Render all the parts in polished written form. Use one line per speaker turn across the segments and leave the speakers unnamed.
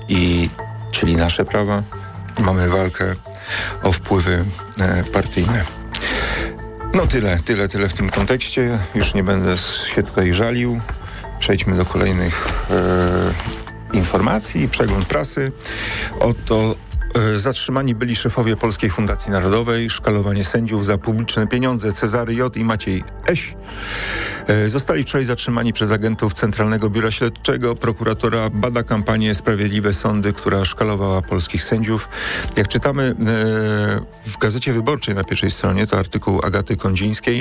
czyli nasze prawa. Mamy walkę o wpływy partyjne. No tyle w tym kontekście. Już nie będę się tutaj żalił. Przejdźmy do kolejnych informacji. Przegląd prasy. Oto zatrzymani byli szefowie Polskiej Fundacji Narodowej, szkalowanie sędziów za publiczne pieniądze. Cezary J. i Maciej Eś zostali wczoraj zatrzymani przez agentów Centralnego Biura Śledczego. Prokuratora bada kampanię Sprawiedliwe Sądy, która szkalowała polskich sędziów. Jak czytamy w Gazecie Wyborczej na pierwszej stronie, to artykuł Agaty Kondzińskiej.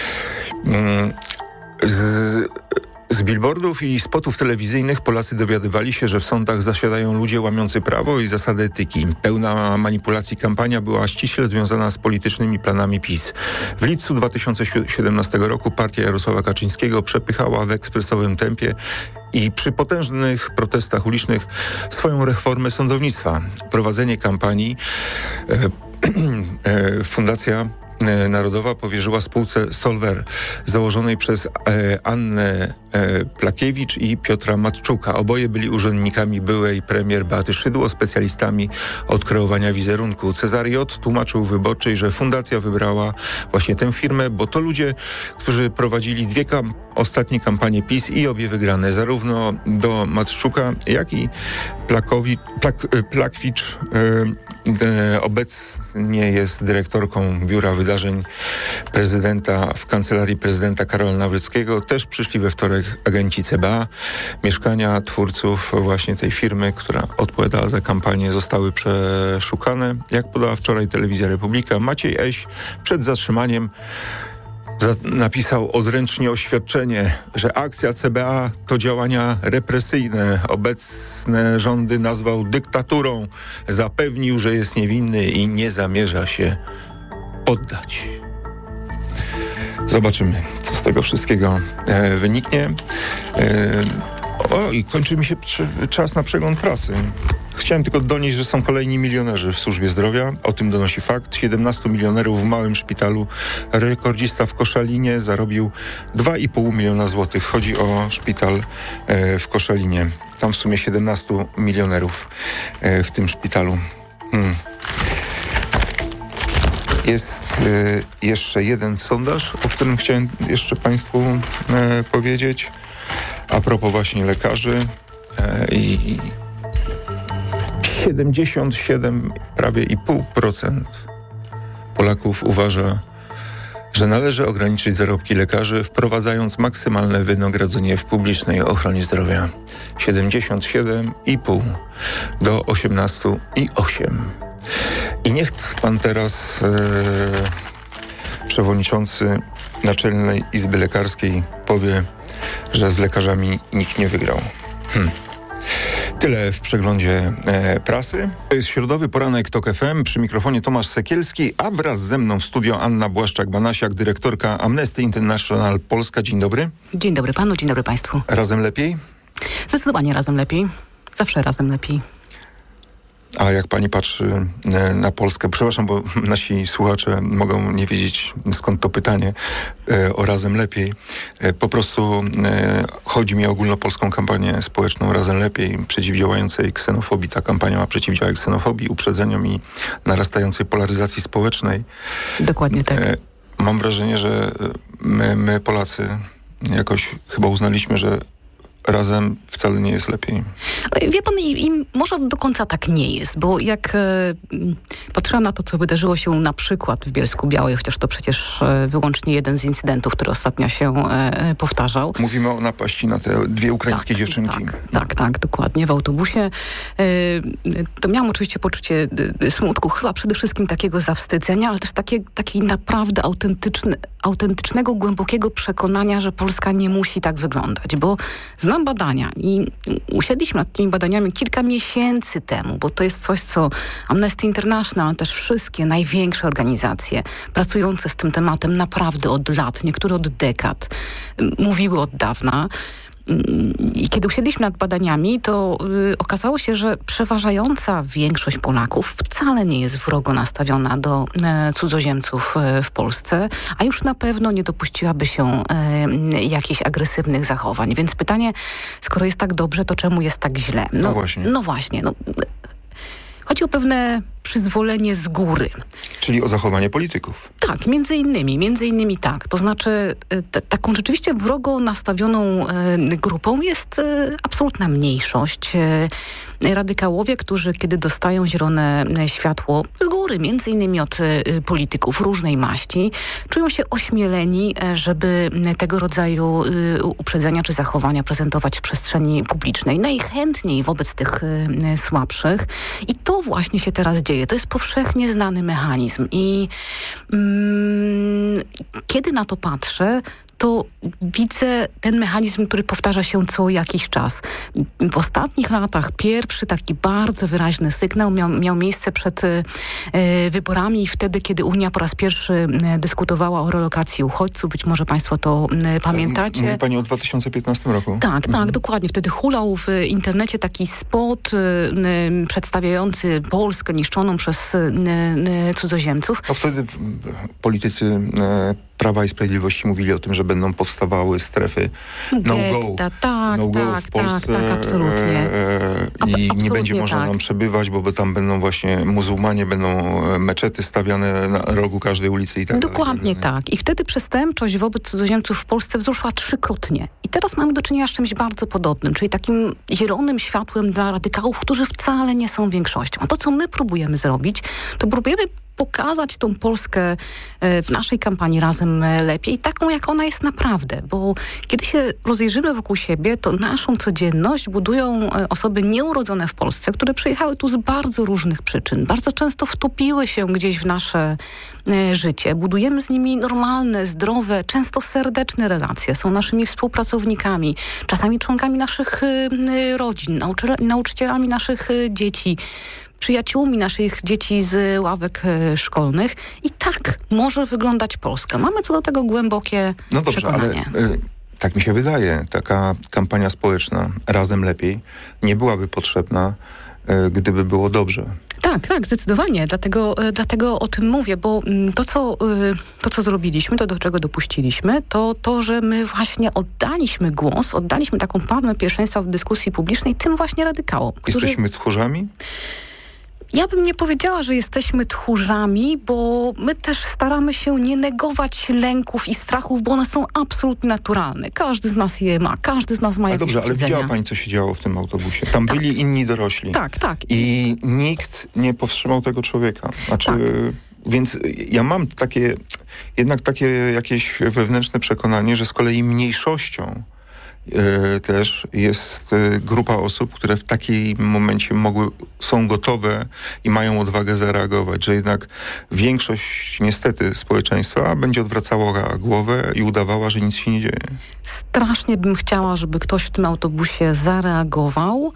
Z billboardów i spotów telewizyjnych Polacy dowiadywali się, że w sądach zasiadają ludzie łamiący prawo i zasady etyki. Pełna manipulacji kampania była ściśle związana z politycznymi planami PiS. W lipcu 2017 roku partia Jarosława Kaczyńskiego przepychała w ekspresowym tempie i przy potężnych protestach ulicznych swoją reformę sądownictwa. Prowadzenie kampanii Fundacja Narodowa powierzyła spółce Solver, założonej przez Annę Plakiewicz i Piotra Matczuka. Oboje byli urzędnikami byłej premier Beaty Szydło, specjalistami od kreowania wizerunku. Cezary J. tłumaczył Wyborczej, że fundacja wybrała właśnie tę firmę, bo to ludzie, którzy prowadzili dwie ostatnie kampanie PiS i obie wygrane. Zarówno do Matczuka, jak i Plakwicz obecnie jest dyrektorką Biura Wydarzeń prezydenta w Kancelarii Prezydenta Karola Nawrockiego. Też przyszli we wtorek agenci CBA. Mieszkania twórców właśnie tej firmy, która odpowiadała za kampanię, zostały przeszukane. Jak podała wczoraj Telewizja Republika, Maciej Eś przed zatrzymaniem napisał odręcznie oświadczenie, że akcja CBA to działania represyjne. Obecne rządy nazwał dyktaturą. Zapewnił, że jest niewinny i nie zamierza się poddać. Zobaczymy, co z tego wszystkiego wyniknie. I kończy mi się czas na przegląd prasy. Chciałem tylko donieść, że są kolejni milionerzy w służbie zdrowia. O tym donosi fakt. 17 milionerów w małym szpitalu. Rekordzista w Koszalinie zarobił 2,5 miliona złotych. Chodzi o szpital w Koszalinie. Tam w sumie 17 milionerów w tym szpitalu. Jest jeszcze jeden sondaż, o którym chciałem jeszcze Państwu powiedzieć. A propos właśnie lekarzy i 77 prawie i 0,5% Polaków uważa, że należy ograniczyć zarobki lekarzy, wprowadzając maksymalne wynagrodzenie w publicznej ochronie zdrowia. 77,5 do 18,8. I niech pan teraz przewodniczący Naczelnej Izby Lekarskiej powie, że z lekarzami nikt nie wygrał. Tyle w przeglądzie prasy. To jest środowy poranek TOK FM. Przy mikrofonie Tomasz Sekielski, a wraz ze mną w studio Anna Błaszczak-Banasiak, dyrektorka Amnesty International Polska. Dzień dobry.
Dzień dobry panu, dzień dobry państwu.
Razem lepiej?
Zdecydowanie razem lepiej. Zawsze razem lepiej.
A jak pani patrzy na Polskę, przepraszam, bo nasi słuchacze mogą nie wiedzieć, skąd to pytanie o Razem Lepiej. Po prostu chodzi mi o ogólnopolską kampanię społeczną Razem Lepiej, przeciwdziałającej ksenofobii. Ta kampania ma przeciwdziałać ksenofobii, uprzedzeniom i narastającej polaryzacji społecznej.
Dokładnie tak.
Mam wrażenie, że my Polacy jakoś chyba uznaliśmy, że razem wcale nie jest lepiej.
Wie pan, i może do końca tak nie jest, bo jak patrzyłam na to, co wydarzyło się na przykład w Bielsku Białej, chociaż to przecież wyłącznie jeden z incydentów, który ostatnio się powtarzał.
Mówimy o napaści na te dwie ukraińskie dziewczynki.
Tak, dokładnie, w autobusie. To miałam oczywiście poczucie smutku, chyba przede wszystkim takiego zawstydzenia, ale też takiej naprawdę autentycznego, głębokiego przekonania, że Polska nie musi tak wyglądać, bo znam badania i usiedliśmy nad tymi badaniami kilka miesięcy temu, bo to jest coś, co Amnesty International, ale też wszystkie największe organizacje pracujące z tym tematem naprawdę od lat, niektóre od dekad, mówiły od dawna. I kiedy usiedliśmy nad badaniami, to okazało się, że przeważająca większość Polaków wcale nie jest wrogo nastawiona do cudzoziemców w Polsce, a już na pewno nie dopuściłaby się jakichś agresywnych zachowań. Więc pytanie, skoro jest tak dobrze, to czemu jest tak źle?
No właśnie.
Chodzi o pewne przyzwolenie z góry.
Czyli o zachowanie polityków.
Tak, między innymi tak. To znaczy taką rzeczywiście wrogo nastawioną grupą jest absolutna mniejszość. Radykałowie, którzy kiedy dostają zielone światło z góry, między innymi od polityków różnej maści, czują się ośmieleni, żeby tego rodzaju uprzedzenia czy zachowania prezentować w przestrzeni publicznej. Najchętniej wobec tych słabszych. I to właśnie się teraz dzieje. To jest powszechnie znany mechanizm. I kiedy na to patrzę, to widzę ten mechanizm, który powtarza się co jakiś czas. W ostatnich latach pierwszy taki bardzo wyraźny sygnał miał miejsce przed wyborami, wtedy, kiedy Unia po raz pierwszy dyskutowała o relokacji uchodźców. Być może państwo to pamiętacie.
Mówi pani o 2015 roku?
Tak, dokładnie. Wtedy hulał w internecie taki spot przedstawiający Polskę niszczoną przez cudzoziemców.
A wtedy politycy Prawa i Sprawiedliwości mówili o tym, że będą powstawały strefy no-go. No-go w Polsce.
Tak, absolutnie.
I nie będzie można tam przebywać, bo tam będą właśnie muzułmanie, będą meczety stawiane na rogu każdej ulicy i tak dalej.
Dokładnie tak. I wtedy przestępczość wobec cudzoziemców w Polsce wzrosła 3-krotnie. I teraz mamy do czynienia z czymś bardzo podobnym, czyli takim zielonym światłem dla radykałów, którzy wcale nie są większością. A to, co my próbujemy zrobić, to próbujemy pokazać tą Polskę w naszej kampanii Razem Lepiej, taką jak ona jest naprawdę, bo kiedy się rozejrzymy wokół siebie, to naszą codzienność budują osoby nieurodzone w Polsce, które przyjechały tu z bardzo różnych przyczyn. Bardzo często wtopiły się gdzieś w nasze życie. Budujemy z nimi normalne, zdrowe, często serdeczne relacje. Są naszymi współpracownikami, czasami członkami naszych rodzin, nauczycielami naszych dzieci, przyjaciółmi naszych dzieci z ławek szkolnych. I tak może wyglądać Polska. Mamy co do tego głębokie przekonanie.
Ale tak mi się wydaje, taka kampania społeczna Razem Lepiej nie byłaby potrzebna, gdyby było dobrze.
Tak, zdecydowanie. Dlatego o tym mówię, bo to, co zrobiliśmy, to do czego dopuściliśmy, to, że my właśnie oddaliśmy głos, oddaliśmy taką palmę pierwszeństwa w dyskusji publicznej tym właśnie radykałom.
Jesteśmy tchórzami?
Ja bym nie powiedziała, że jesteśmy tchórzami, bo my też staramy się nie negować lęków i strachów, bo one są absolutnie naturalne. Każdy z nas je ma, każdy z nas ma jakieś
ale widziała pani, co się działo w tym autobusie. Tam byli inni dorośli.
Tak.
I nikt nie powstrzymał tego człowieka. Więc ja mam jednak takie jakieś wewnętrzne przekonanie, że z kolei mniejszością też jest grupa osób, które w takim momencie są gotowe i mają odwagę zareagować, że jednak większość niestety społeczeństwa będzie odwracała głowę i udawała, że nic się nie dzieje.
Strasznie bym chciała, żeby ktoś w tym autobusie zareagował.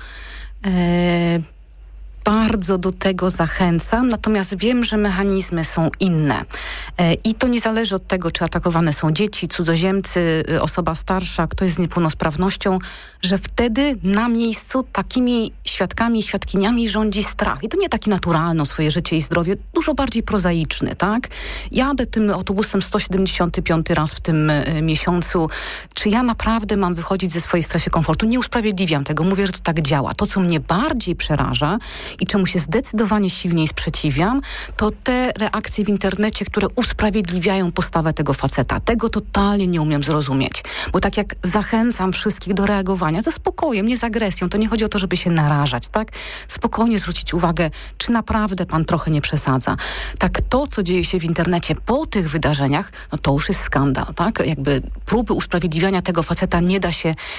Bardzo do tego zachęcam, natomiast wiem, że mechanizmy są inne. I to nie zależy od tego, czy atakowane są dzieci, cudzoziemcy, osoba starsza, ktoś z niepełnosprawnością, że wtedy na miejscu takimi świadkami i świadkiniami rządzi strach. I to nie taki naturalny o swoje życie i zdrowie, dużo bardziej prozaiczny, tak? Jadę tym autobusem 175 raz w tym miesiącu. Czy ja naprawdę mam wychodzić ze swojej strefy komfortu? Nie usprawiedliwiam tego, mówię, że to tak działa. To, co mnie bardziej przeraża i czemu się zdecydowanie silniej sprzeciwiam, to te reakcje w internecie, które usprawiedliwiają postawę tego faceta. Tego totalnie nie umiem zrozumieć. Bo tak jak zachęcam wszystkich do reagowania ze spokojem, nie z agresją, to nie chodzi o to, żeby się narażać, tak? Spokojnie zwrócić uwagę, czy naprawdę pan trochę nie przesadza. Tak, to, co dzieje się w internecie po tych wydarzeniach, no to już jest skandal, tak? Jakby próby usprawiedliwiania tego faceta nie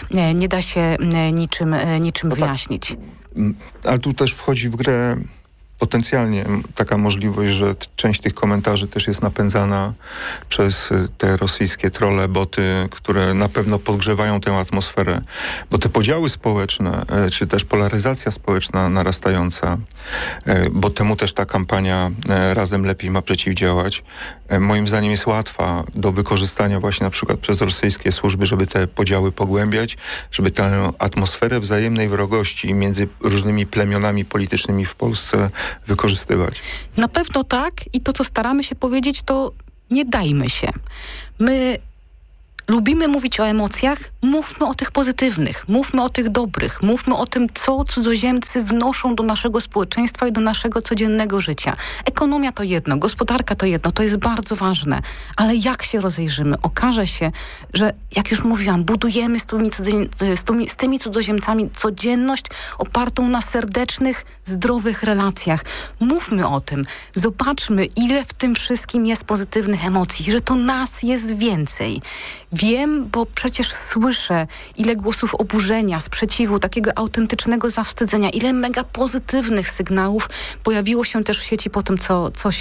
da się niczym wyjaśnić.
Ale tu też wchodzi w grę potencjalnie taka możliwość, że część tych komentarzy też jest napędzana przez te rosyjskie trolle, boty, które na pewno podgrzewają tę atmosferę. Bo te podziały społeczne, czy też polaryzacja społeczna narastająca, bo temu też ta kampania Razem Lepiej ma przeciwdziałać, moim zdaniem jest łatwa do wykorzystania właśnie na przykład przez rosyjskie służby, żeby te podziały pogłębiać, żeby tę atmosferę wzajemnej wrogości między różnymi plemionami politycznymi w Polsce wykorzystywać.
Na pewno tak i to, co staramy się powiedzieć, to nie dajmy się. My lubimy mówić o emocjach, mówmy o tych pozytywnych, mówmy o tych dobrych, mówmy o tym, co cudzoziemcy wnoszą do naszego społeczeństwa i do naszego codziennego życia. Ekonomia to jedno, gospodarka to jedno, to jest bardzo ważne, ale jak się rozejrzymy, okaże się, że jak już mówiłam, budujemy z tymi cudzoziemcami codzienność opartą na serdecznych, zdrowych relacjach. Mówmy o tym, zobaczmy, ile w tym wszystkim jest pozytywnych emocji, że to nas jest więcej. Wiem, bo przecież słyszę, ile głosów oburzenia, sprzeciwu, takiego autentycznego zawstydzenia, ile mega pozytywnych sygnałów pojawiło się też w sieci po tym,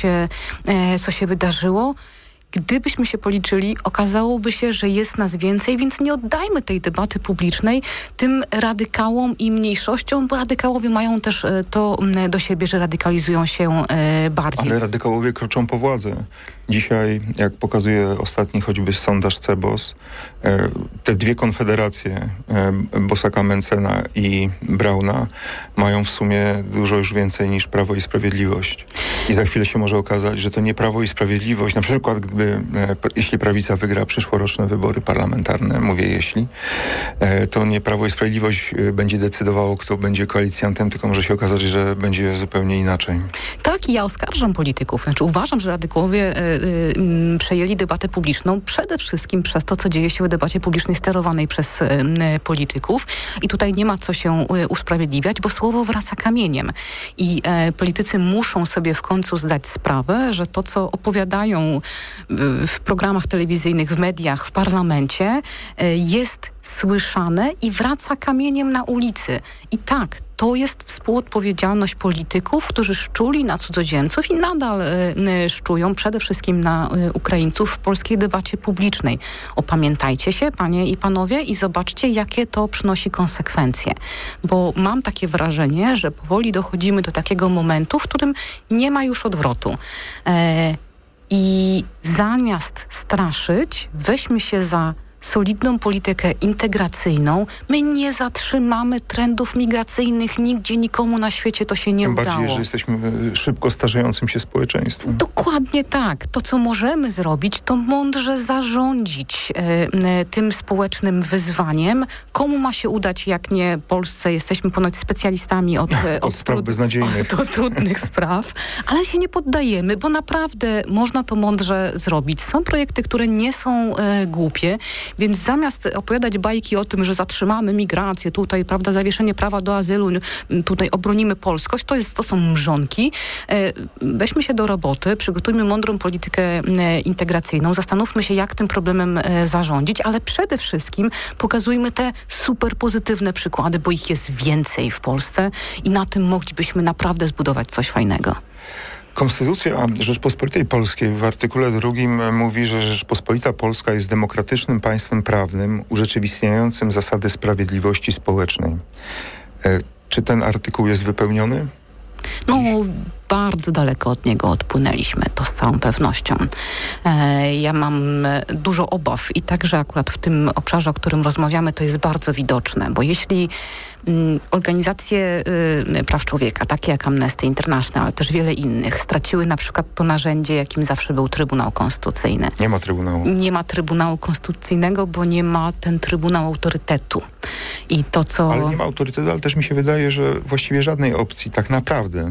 co się wydarzyło. Gdybyśmy się policzyli, okazałoby się, że jest nas więcej, więc nie oddajmy tej debaty publicznej tym radykałom i mniejszościom, bo radykałowie mają też to do siebie, że radykalizują się bardziej.
Ale radykałowie kroczą po władzę. Dzisiaj, jak pokazuje ostatni choćby sondaż CBOS, te dwie konfederacje, Bosaka-Mencena i Brauna, mają w sumie dużo już więcej niż Prawo i Sprawiedliwość. I za chwilę się może okazać, że to nie Prawo i Sprawiedliwość, na przykład jeśli prawica wygra przyszłoroczne wybory parlamentarne, mówię jeśli, to nie Prawo i Sprawiedliwość będzie decydowało, kto będzie koalicjantem, tylko może się okazać, że będzie zupełnie inaczej.
Tak, i ja oskarżam polityków. Znaczy uważam, że radykałowie przejęli debatę publiczną przede wszystkim przez to, co dzieje się w debacie publicznej sterowanej przez polityków. I tutaj nie ma co się usprawiedliwiać, bo słowo wraca kamieniem. I politycy muszą sobie w końcu zdać sprawę, że to, co opowiadają w programach telewizyjnych, w mediach, w parlamencie, jest słyszane i wraca kamieniem na ulicy. I tak, to jest współodpowiedzialność polityków, którzy szczuli na cudzoziemców i nadal szczują przede wszystkim na Ukraińców w polskiej debacie publicznej. Opamiętajcie się, panie i panowie, i zobaczcie, jakie to przynosi konsekwencje. Bo mam takie wrażenie, że powoli dochodzimy do takiego momentu, w którym nie ma już odwrotu. I zamiast straszyć, weźmy się za solidną politykę integracyjną. My nie zatrzymamy trendów migracyjnych nigdzie, nikomu na świecie to się nie udało.
Tym bardziej, że jesteśmy szybko starzejącym się społeczeństwem.
Dokładnie tak. To, co możemy zrobić, to mądrze zarządzić tym społecznym wyzwaniem. Komu ma się udać, jak nie Polsce? Jesteśmy ponoć specjalistami od
spraw beznadziejnych.
Od trudnych spraw. Ale się nie poddajemy, bo naprawdę można to mądrze zrobić. Są projekty, które nie są głupie. Więc zamiast opowiadać bajki o tym, że zatrzymamy migrację tutaj, prawda, zawieszenie prawa do azylu, tutaj obronimy polskość, to są mrzonki. Weźmy się do roboty, przygotujmy mądrą politykę integracyjną, zastanówmy się, jak tym problemem zarządzić, ale przede wszystkim pokazujmy te super pozytywne przykłady, bo ich jest więcej w Polsce i na tym moglibyśmy naprawdę zbudować coś fajnego.
Konstytucja Rzeczpospolitej Polskiej w artykule 2 mówi, że Rzeczpospolita Polska jest demokratycznym państwem prawnym urzeczywistniającym zasady sprawiedliwości społecznej. Czy ten artykuł jest wypełniony?
No, bardzo daleko od niego odpłynęliśmy, to z całą pewnością. Ja mam dużo obaw i także akurat w tym obszarze, o którym rozmawiamy, to jest bardzo widoczne, bo jeśli organizacje praw człowieka, takie jak Amnesty International, ale też wiele innych, straciły na przykład to narzędzie, jakim zawsze był Trybunał Konstytucyjny.
Nie ma Trybunału.
Nie ma Trybunału Konstytucyjnego, bo nie ma ten Trybunał autorytetu. I to, co...
Ale nie ma autorytetu, ale też mi się wydaje, że właściwie żadnej opcji tak naprawdę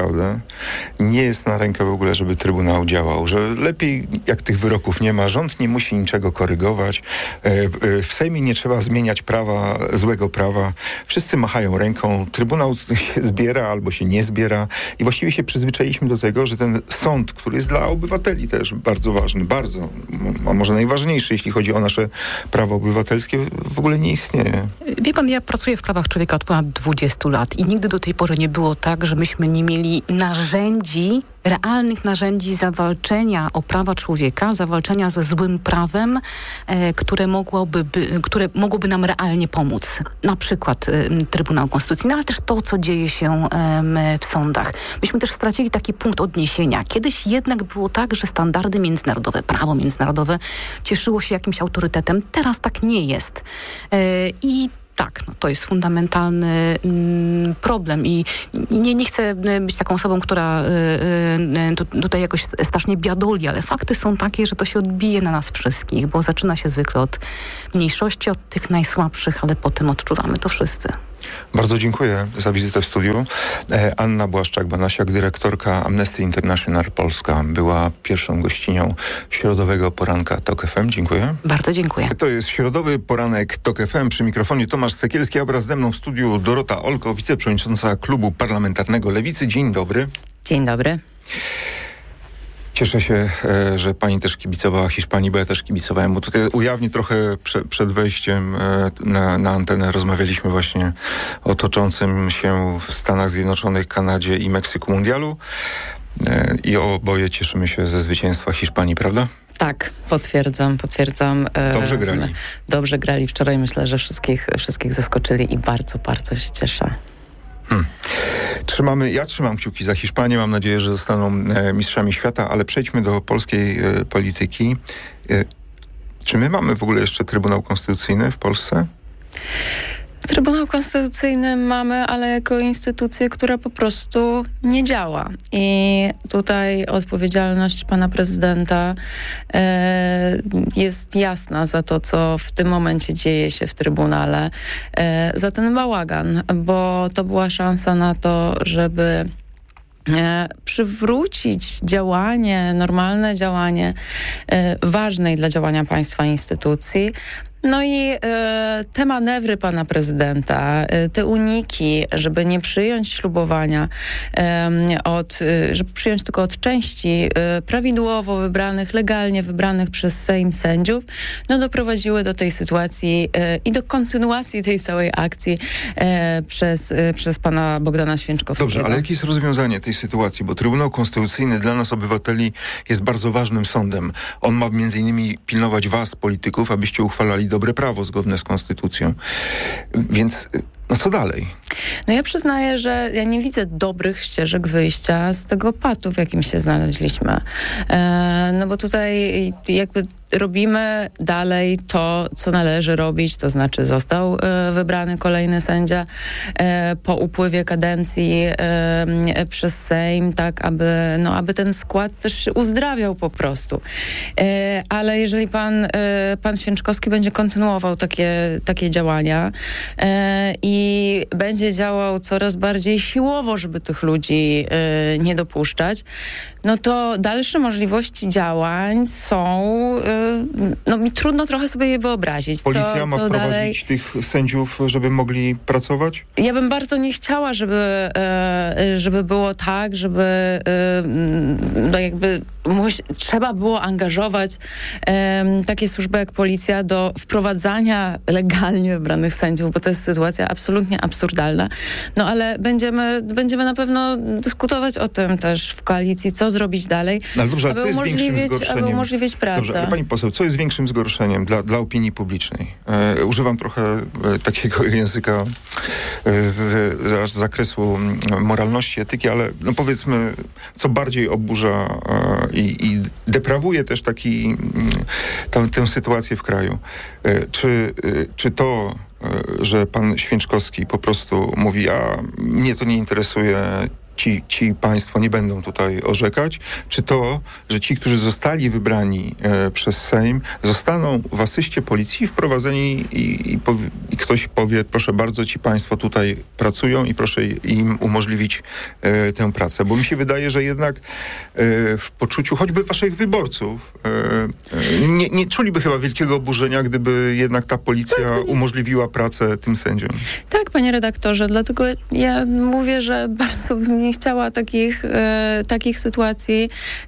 nie jest na rękę w ogóle, żeby Trybunał działał. Że lepiej, jak tych wyroków nie ma, rząd nie musi niczego korygować. W Sejmie nie trzeba zmieniać prawa, złego prawa. Wszyscy machają ręką. Trybunał się zbiera albo się nie zbiera. I właściwie się przyzwyczailiśmy do tego, że ten sąd, który jest dla obywateli też bardzo ważny, bardzo, a może najważniejszy, jeśli chodzi o nasze prawa obywatelskie, w ogóle nie istnieje.
Wie pan, ja pracuję w prawach człowieka od ponad 20 lat i nigdy do tej pory nie było tak, że myśmy nie mieli narzędzi narzędzi, realnych narzędzi zawalczenia o prawa człowieka, zawalczenia ze złym prawem, które mogłoby nam realnie pomóc. Na przykład Trybunał Konstytucyjny, ale też to, co dzieje się w sądach. Myśmy też stracili taki punkt odniesienia. Kiedyś jednak było tak, że standardy międzynarodowe, prawo międzynarodowe cieszyło się jakimś autorytetem. Teraz tak nie jest. I tak, to jest fundamentalny problem i nie chcę być taką osobą, która tutaj jakoś strasznie biadoli, ale fakty są takie, że to się odbije na nas wszystkich, bo zaczyna się zwykle od mniejszości, od tych najsłabszych, ale potem odczuwamy to wszyscy.
Bardzo dziękuję za wizytę w studiu. Anna Błaszczak-Banasiak, dyrektorka Amnesty International Polska, była pierwszą gościnią środowego poranka TOK FM. Dziękuję.
Bardzo dziękuję.
To jest środowy poranek TOK FM. Przy mikrofonie Tomasz Sekielski, a wraz ze mną w studiu Dorota Olko, wiceprzewodnicząca Klubu Parlamentarnego Lewicy. Dzień dobry.
Dzień dobry.
Cieszę się, że pani też kibicowała Hiszpanii, bo ja też kibicowałem, bo tutaj ujawnię trochę przed wejściem na antenę. Rozmawialiśmy właśnie o toczącym się w Stanach Zjednoczonych, Kanadzie i Meksyku mundialu i oboje cieszymy się ze zwycięstwa Hiszpanii, prawda?
Tak, potwierdzam.
Dobrze grali.
Dobrze grali wczoraj. Myślę, że wszystkich zaskoczyli i bardzo, bardzo się cieszę.
Ja trzymam kciuki za Hiszpanię. Mam nadzieję, że zostaną mistrzami świata, ale przejdźmy do polskiej polityki. Czy my mamy w ogóle jeszcze Trybunał Konstytucyjny w Polsce?
Trybunał Konstytucyjny mamy, ale jako instytucję, która po prostu nie działa. I tutaj odpowiedzialność pana prezydenta jest jasna za to, co w tym momencie dzieje się w Trybunale, za ten bałagan, bo to była szansa na to, żeby przywrócić normalne działanie ważnej dla działania państwa instytucji. No i te manewry pana prezydenta, te uniki, żeby nie przyjąć ślubowania żeby przyjąć tylko od części prawidłowo wybranych, legalnie wybranych przez Sejm sędziów, doprowadziły do tej sytuacji i do kontynuacji tej całej akcji przez pana Bogdana Święczkowskiego.
Dobrze, ale jakie jest rozwiązanie tej sytuacji? Bo Trybunał Konstytucyjny dla nas, obywateli, jest bardzo ważnym sądem. On ma między innymi pilnować was, polityków, abyście uchwalali dobre prawo zgodne z konstytucją. Więc co dalej?
Ja przyznaję, że ja nie widzę dobrych ścieżek wyjścia z tego patu, w jakim się znaleźliśmy. Bo tutaj jakby robimy dalej to, co należy robić, to znaczy został wybrany kolejny sędzia po upływie kadencji przez Sejm, tak aby ten skład też się uzdrawiał po prostu. Ale jeżeli pan Święczkowski będzie kontynuował takie działania i będzie działał coraz bardziej siłowo, żeby tych ludzi nie dopuszczać, to dalsze możliwości działań są mi trudno trochę sobie je wyobrazić.
Policja ma wprowadzić tych sędziów, żeby mogli pracować?
Ja bym bardzo nie chciała, żeby było tak, żeby trzeba było angażować takie służby jak policja do wprowadzania legalnie wybranych sędziów, bo to jest sytuacja absolutnie absurdalna. Ale będziemy na pewno dyskutować o tym też w koalicji, co zrobić dalej,
ale dobrze, ale co jest większym zgorszeniem?
Aby umożliwić pracę.
Dobrze, ale pani poseł, co jest większym zgorszeniem dla opinii publicznej? Używam trochę takiego języka z zakresu moralności, etyki, ale powiedzmy, co bardziej oburza i deprawuje też tę sytuację w kraju. Czy to, że pan Święczkowski po prostu mówi, mnie to nie interesuje, ci państwo nie będą tutaj orzekać, czy to, że ci, którzy zostali wybrani przez Sejm, zostaną w asyście policji wprowadzeni i ktoś powie, proszę bardzo, ci państwo tutaj pracują i proszę im umożliwić tę pracę. Bo mi się wydaje, że jednak w poczuciu choćby waszych wyborców nie czuliby chyba wielkiego oburzenia, gdyby jednak ta policja umożliwiła pracę tym sędziom.
Tak, panie redaktorze, dlatego ja mówię, że bardzo bym nie chciała takich sytuacji,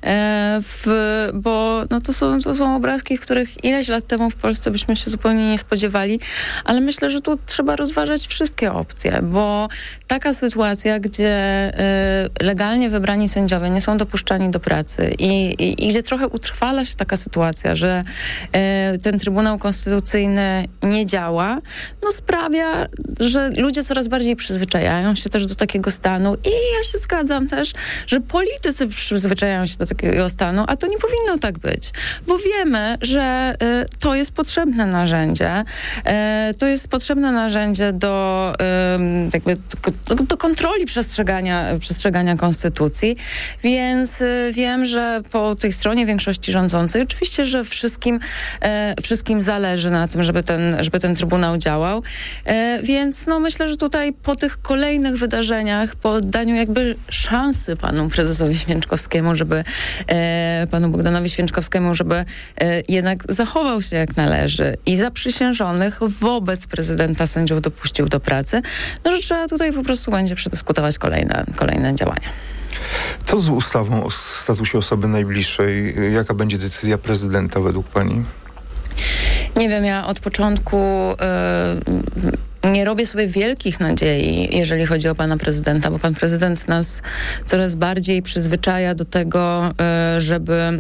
bo no to są obrazki, których ileś lat temu w Polsce byśmy się zupełnie nie spodziewali, ale myślę, że tu trzeba rozważać wszystkie opcje, bo taka sytuacja, gdzie legalnie wybrani sędziowie nie są dopuszczani do pracy i gdzie trochę utrwala się taka sytuacja, że ten Trybunał Konstytucyjny nie działa, no sprawia, że ludzie coraz bardziej przyzwyczajają się też do takiego stanu i ja się zgadzam też, że politycy przyzwyczajają się do takiego stanu, a to nie powinno tak być, bo wiemy, że to jest potrzebne narzędzie. To jest potrzebne narzędzie do kontroli przestrzegania konstytucji, więc wiem, że po tej stronie większości rządzącej oczywiście, że wszystkim zależy na tym, żeby ten Trybunał działał, więc no myślę, że tutaj po tych kolejnych wydarzeniach, po daniu jakby szansy panu prezesowi Święczkowskiemu, panu Bogdanowi Święczkowskiemu, żeby jednak zachował się jak należy i zaprzysiężonych wobec prezydenta sędziów dopuścił do pracy, no że trzeba tutaj po prostu będzie przedyskutować kolejne działania.
Co z ustawą o statusie osoby najbliższej? Jaka będzie decyzja prezydenta według pani?
Nie wiem, ja od początku nie robię sobie wielkich nadziei, jeżeli chodzi o pana prezydenta, bo pan prezydent nas coraz bardziej przyzwyczaja do tego, że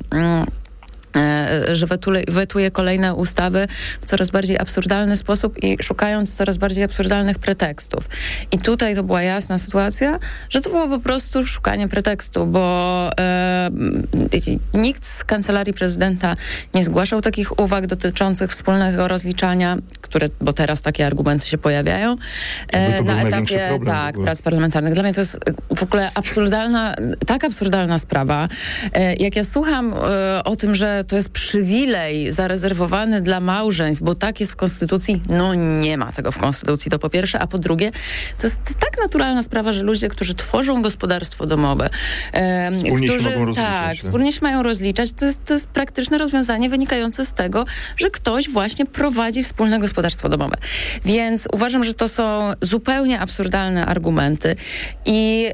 wetuje kolejne ustawy w coraz bardziej absurdalny sposób i szukając coraz bardziej absurdalnych pretekstów. I tutaj to była jasna sytuacja, że to było po prostu szukanie pretekstu, bo nikt z Kancelarii Prezydenta nie zgłaszał takich uwag dotyczących wspólnego rozliczania, bo teraz takie argumenty się pojawiają na etapie prac parlamentarnych. Dla mnie to jest w ogóle tak absurdalna sprawa. Jak ja słucham o tym, że to jest przywilej zarezerwowany dla małżeństw, bo tak jest w Konstytucji. No nie ma tego w Konstytucji, to po pierwsze, a po drugie, to jest tak naturalna sprawa, że ludzie, którzy tworzą gospodarstwo domowe, wspólnie się mają rozliczać, to jest praktyczne rozwiązanie wynikające z tego, że ktoś właśnie prowadzi wspólne gospodarstwo domowe. Więc uważam, że to są zupełnie absurdalne argumenty i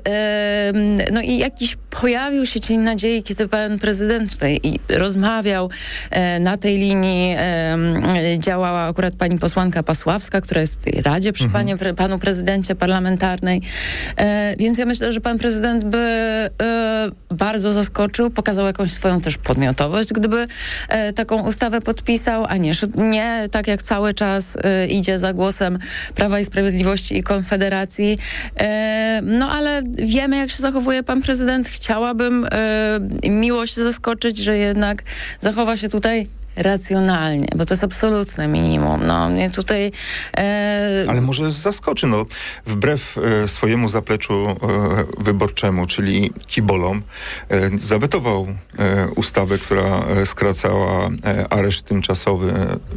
jakiś pojawił się cień nadziei, kiedy pan prezydent tutaj rozmawiał. Na tej linii działała akurat pani posłanka Pasławska, która jest w tej radzie przy panu prezydencie parlamentarnej. Więc ja myślę, że pan prezydent by bardzo zaskoczył, pokazał jakąś swoją też podmiotowość, gdyby taką ustawę podpisał, a nie tak jak cały czas idzie za głosem Prawa i Sprawiedliwości i Konfederacji. No ale wiemy, jak się zachowuje pan prezydent. Chciałabym miło się zaskoczyć, że jednak zachowa się tutaj racjonalnie, bo to jest absolutne minimum. No, mnie tutaj...
Ale może zaskoczy, wbrew swojemu zapleczu wyborczemu, czyli kibolom, zawetował ustawę, która skracała areszt tymczasowy,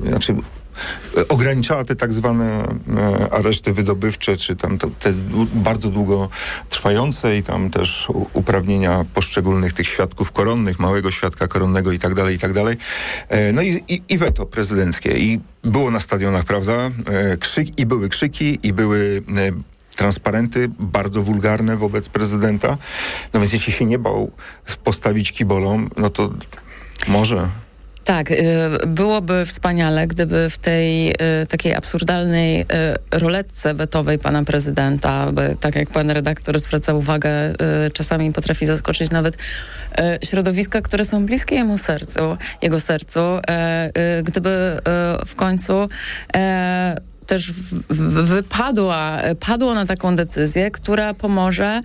ograniczała te tak zwane areszty wydobywcze, czy tam te bardzo długo trwające i tam też uprawnienia poszczególnych tych świadków koronnych, małego świadka koronnego i tak dalej. No i weto prezydenckie. I było na stadionach, prawda? Były krzyki, i były transparenty bardzo wulgarne wobec prezydenta. No więc jeśli się nie bał postawić kibolom, no to może...
Tak, byłoby wspaniale, gdyby w tej takiej absurdalnej roletce wetowej pana prezydenta, tak jak pan redaktor zwraca uwagę, czasami potrafi zaskoczyć nawet środowiska, które są bliskie jego sercu, gdyby w końcu też padło na taką decyzję, która pomoże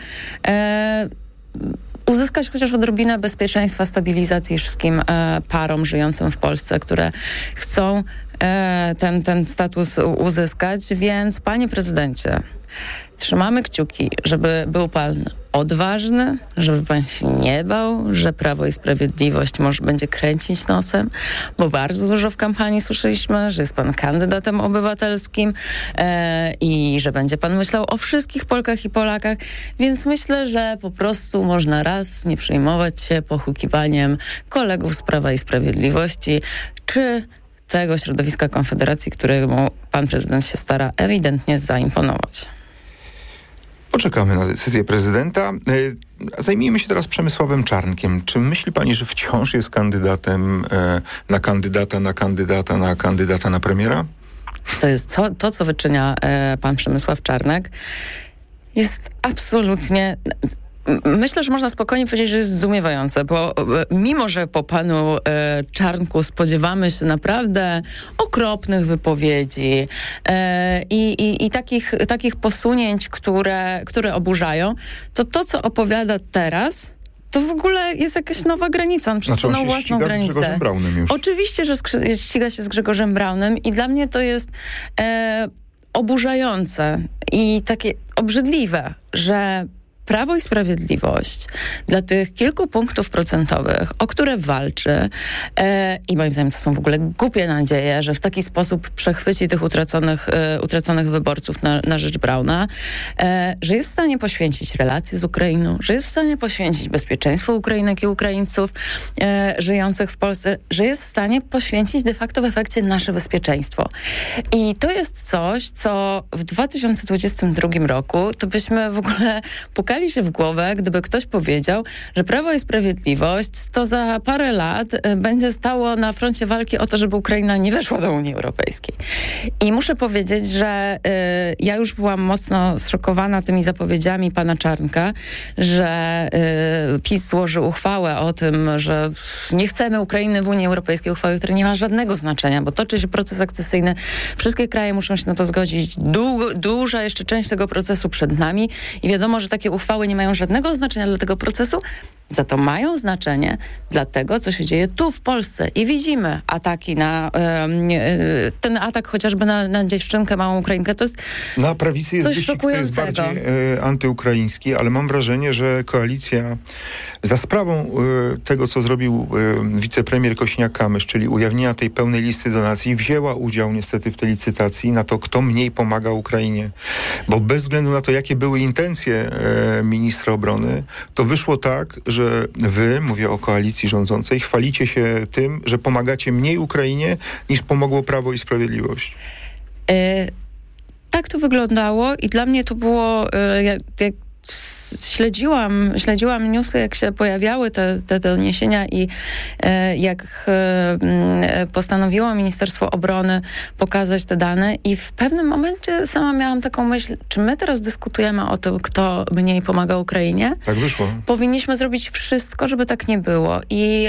uzyskać chociaż odrobinę bezpieczeństwa, stabilizacji wszystkim parom żyjącym w Polsce, które chcą ten status uzyskać. Więc panie prezydencie, trzymamy kciuki, żeby był pan odważny, żeby pan się nie bał, że Prawo i Sprawiedliwość może będzie kręcić nosem, bo bardzo dużo w kampanii słyszeliśmy, że jest pan kandydatem obywatelskim i że będzie pan myślał o wszystkich Polkach i Polakach, więc myślę, że po prostu można raz nie przejmować się pohukiwaniem kolegów z Prawa i Sprawiedliwości, czy tego środowiska Konfederacji, któremu pan prezydent się stara ewidentnie zaimponować.
Poczekamy na decyzję prezydenta. Zajmijmy się teraz Przemysławem Czarnkiem. Czy myśli pani, że wciąż jest kandydatem na kandydata na premiera?
To jest to, co wyczynia pan Przemysław Czarnek, jest absolutnie... Myślę, że można spokojnie powiedzieć, że jest zdumiewające, bo mimo, że po panu Czarnku spodziewamy się naprawdę okropnych wypowiedzi i takich posunięć, które oburzają, to, co opowiada teraz, to w ogóle jest jakaś nowa granica. On przesunął własną granicę. Z Grzegorzem Braunem już. Oczywiście, że ściga się z Grzegorzem Braunem i dla mnie to jest oburzające i takie obrzydliwe, że Prawo i Sprawiedliwość dla tych kilku punktów procentowych, o które walczy i moim zdaniem to są w ogóle głupie nadzieje, że w taki sposób przechwyci tych utraconych wyborców na rzecz Brauna, że jest w stanie poświęcić relacje z Ukrainą, że jest w stanie poświęcić bezpieczeństwo Ukrainek i Ukraińców żyjących w Polsce, że jest w stanie poświęcić de facto w efekcie nasze bezpieczeństwo. I to jest coś, co w 2022 roku to byśmy w ogóle pukali się w głowę, gdyby ktoś powiedział, że Prawo i Sprawiedliwość to za parę lat będzie stało na froncie walki o to, żeby Ukraina nie weszła do Unii Europejskiej. I muszę powiedzieć, że ja już byłam mocno zszokowana tymi zapowiedziami pana Czarnka, że PiS złoży uchwałę o tym, że nie chcemy Ukrainy w Unii Europejskiej, uchwały, która nie ma żadnego znaczenia, bo toczy się proces akcesyjny. Wszystkie kraje muszą się na to zgodzić. Duża jeszcze część tego procesu przed nami i wiadomo, że takie uchwały nie mają żadnego znaczenia dla tego procesu, za to mają znaczenie dla tego, co się dzieje tu w Polsce. I widzimy ataki ten atak chociażby na dziewczynkę, małą Ukrainkę, to jest
na prawicy jest
coś
wyścig, który jest bardziej antyukraiński, ale mam wrażenie, że koalicja za sprawą tego, co zrobił wicepremier Kosiniak-Kamysz, czyli ujawnienia tej pełnej listy donacji, wzięła udział niestety w tej licytacji na to, kto mniej pomaga Ukrainie. Bo bez względu na to, jakie były intencje ministra obrony, to wyszło tak, że wy, mówię o koalicji rządzącej, chwalicie się tym, że pomagacie mniej Ukrainie, niż pomogło Prawo i Sprawiedliwość.
Tak to wyglądało i dla mnie to było, jak śledziłam newsy, jak się pojawiały te doniesienia i jak postanowiło Ministerstwo Obrony pokazać te dane i w pewnym momencie sama miałam taką myśl, czy my teraz dyskutujemy o tym, kto mniej pomaga Ukrainie?
Tak wyszło.
Powinniśmy zrobić wszystko, żeby tak nie było. I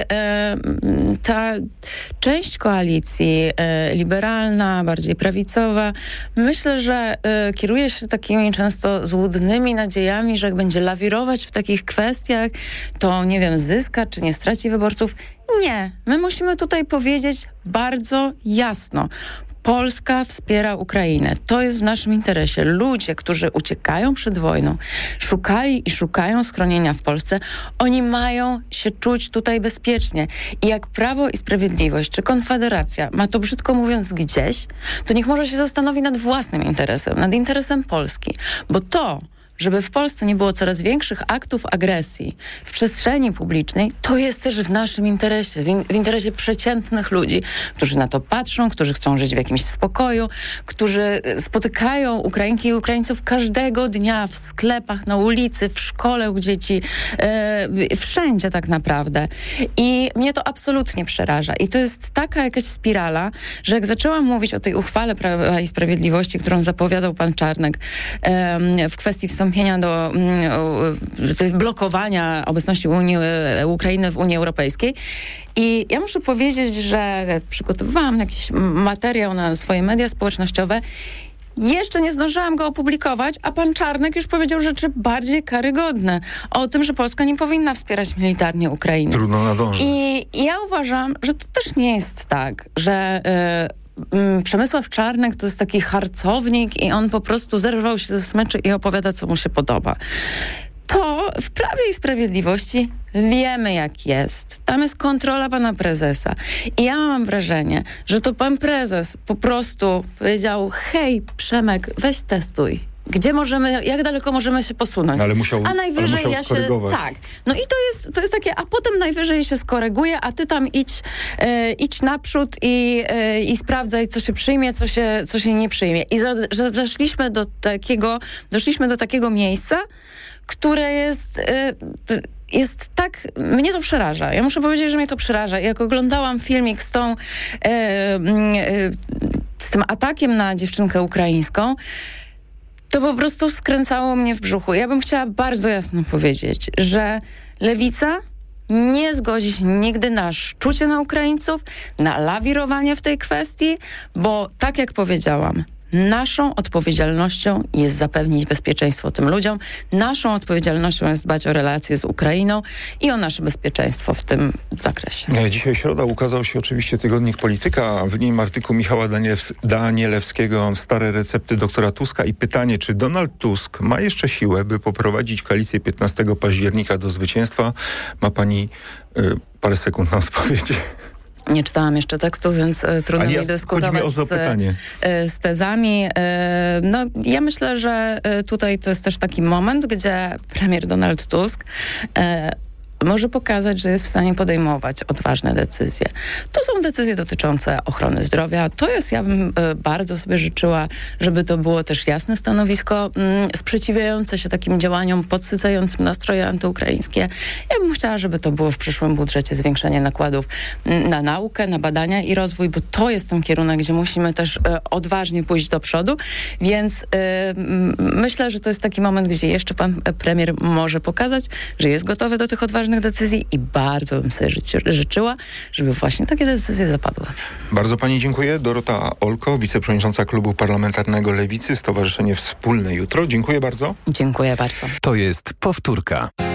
ta część koalicji liberalna, bardziej prawicowa, myślę, że kieruje się takimi często złudnymi nadziejami, że jak będzie lawirować w takich kwestiach, to nie wiem, zyska czy nie straci wyborców. Nie. My musimy tutaj powiedzieć bardzo jasno. Polska wspiera Ukrainę. To jest w naszym interesie. Ludzie, którzy uciekają przed wojną, szukali i szukają schronienia w Polsce, oni mają się czuć tutaj bezpiecznie. I jak Prawo i Sprawiedliwość czy Konfederacja ma to brzydko mówiąc gdzieś, to niech może się zastanowi nad własnym interesem, nad interesem Polski. Bo to, żeby w Polsce nie było coraz większych aktów agresji w przestrzeni publicznej, to jest też w naszym interesie, w interesie przeciętnych ludzi, którzy na to patrzą, którzy chcą żyć w jakimś spokoju, którzy spotykają Ukrainki i Ukraińców każdego dnia w sklepach, na ulicy, w szkole u dzieci, wszędzie tak naprawdę. I mnie to absolutnie przeraża. I to jest taka jakaś spirala, że jak zaczęłam mówić o tej uchwale Prawa i Sprawiedliwości, którą zapowiadał pan Czarnek w kwestii wstąpienia do blokowania obecności Ukrainy w Unii Europejskiej. I ja muszę powiedzieć, że przygotowywałam jakiś materiał na swoje media społecznościowe. Jeszcze nie zdążyłam go opublikować, a pan Czarnek już powiedział rzeczy bardziej karygodne. O tym, że Polska nie powinna wspierać militarnie Ukrainy.
Trudno nadążyć.
I ja uważam, że to też nie jest tak, że Przemysław Czarnek to jest taki harcownik i on po prostu zerwał się ze smyczy i opowiada, co mu się podoba. To w Prawie i Sprawiedliwości wiemy, jak jest. Tam jest kontrola pana prezesa. I ja mam wrażenie, że to pan prezes po prostu powiedział: hej, Przemek, weź testuj. jak daleko możemy się posunąć.
Ale musiał skorygować.
Tak. No i to jest takie, a potem najwyżej się skoryguje, a ty tam idź naprzód i sprawdzaj, co się przyjmie, co się nie przyjmie. I doszliśmy do takiego miejsca, które jest tak... Mnie to przeraża. Ja muszę powiedzieć, że mnie to przeraża. Jak oglądałam filmik z tym atakiem na dziewczynkę ukraińską, to po prostu skręcało mnie w brzuchu. Ja bym chciała bardzo jasno powiedzieć, że Lewica nie zgodzi się nigdy na szczucie na Ukraińców, na lawirowanie w tej kwestii, bo tak jak powiedziałam, naszą odpowiedzialnością jest zapewnić bezpieczeństwo tym ludziom. Naszą odpowiedzialnością jest dbać o relacje z Ukrainą i o nasze bezpieczeństwo w tym zakresie.
Dzisiaj środa ukazał się oczywiście tygodnik Polityka, w nim artykuł Michała Danielewskiego, stare recepty doktora Tuska i pytanie, czy Donald Tusk ma jeszcze siłę, by poprowadzić koalicję 15 października do zwycięstwa? Ma pani parę sekund na odpowiedź.
Nie czytałam jeszcze tekstu, więc trudno mi dyskutować z tezami. No, ja myślę, że tutaj to jest też taki moment, gdzie premier Donald Tusk może pokazać, że jest w stanie podejmować odważne decyzje. To są decyzje dotyczące ochrony zdrowia. Ja bym bardzo sobie życzyła, żeby to było też jasne stanowisko sprzeciwiające się takim działaniom podsycającym nastroje antyukraińskie. Ja bym chciała, żeby to było w przyszłym budżecie zwiększenie nakładów na naukę, na badania i rozwój, bo to jest ten kierunek, gdzie musimy też odważnie pójść do przodu. Więc myślę, że to jest taki moment, gdzie jeszcze pan premier może pokazać, że jest gotowy do tych odważnych decyzji i bardzo bym sobie życzyła, żeby właśnie takie decyzje zapadły.
Bardzo pani dziękuję. Dorota Olko, wiceprzewodnicząca Klubu Parlamentarnego Lewicy, Stowarzyszenie Wspólne Jutro. Dziękuję bardzo.
Dziękuję bardzo.
To jest Powtórka.